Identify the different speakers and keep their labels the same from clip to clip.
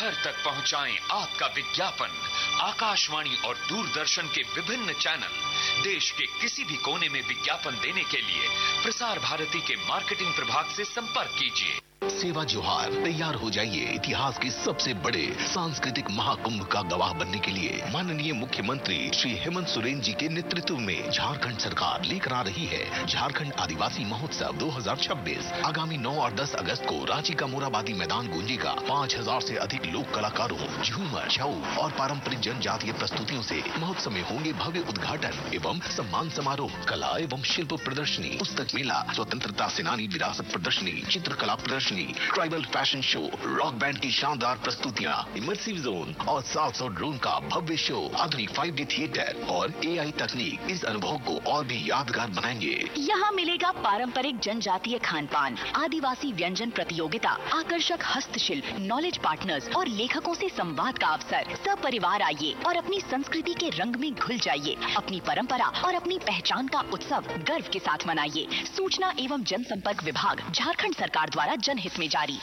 Speaker 1: घर तक पहुंचाएं आपका विज्ञापन। आकाशवाणी और दूरदर्शन के विभिन्न चैनल, देश के किसी भी कोने में विज्ञापन देने के लिए प्रसार भारती के मार्केटिंग प्रभाग से संपर्क कीजिए।
Speaker 2: सेवा जोहार, तैयार हो जाइए इतिहास के सबसे बड़े सांस्कृतिक महाकुंभ का गवाह बनने के लिए। माननीय मुख्यमंत्री श्री हेमंत सोरेन जी के नेतृत्व में झारखंड सरकार लेकर आ रही है झारखंड आदिवासी महोत्सव 2026। आगामी 9 और 10 अगस्त को रांची का मोराबादी मैदान गूंजेगा। 5000 से अधिक लोक कलाकारों, झूमर, छऊ और पारंपरिक जनजातीय प्रस्तुतियों से महोत्सव में होंगे भव्य उद्घाटन एवं सम्मान समारोह, कला एवं शिल्प प्रदर्शनी, पुस्तक मेला, स्वतंत्रता सेनानी विरासत प्रदर्शनी, चित्रकला प्रदर्शनी, tribal fashion show, rock band की शानदार प्रस्तुतियां, इमर्सिव जोन और 700 ड्रोन का भव्य शो, आधुनिक 5D थिएटर और AI तकनीक इस अनुभव को और भी यादगार बनाएंगे।
Speaker 3: यहाँ मिलेगा पारंपरिक जनजातीय खान पान, आदिवासी व्यंजन प्रतियोगिता, आकर्षक हस्तशिल्प, नॉलेज पार्टनर्स और लेखकों से संवाद का अवसर। सब परिवार आइए और अपनी संस्कृति के रंग में घुल जाइए। अपनी परंपरा और अपनी पहचान का उत्सव गर्व के साथ मनाइए। सूचना एवं जनसंपर्क विभाग, झारखंड सरकार द्वारा जनहित में जारी।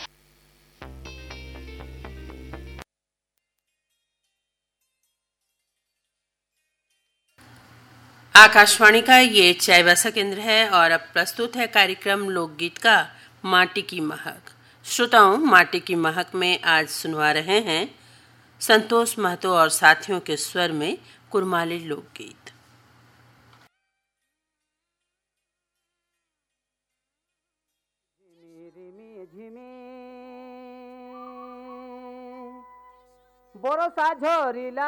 Speaker 4: आकाशवाणी का ये चाईबासा केंद्र है और अब प्रस्तुत है कार्यक्रम लोकगीत का माटी की महक। श्रोताओं, माटी की महक में आज सुनवा रहे हैं संतोष महतो और साथियों के स्वर में कुरमाली लोकगीत।
Speaker 5: बरसा झरिला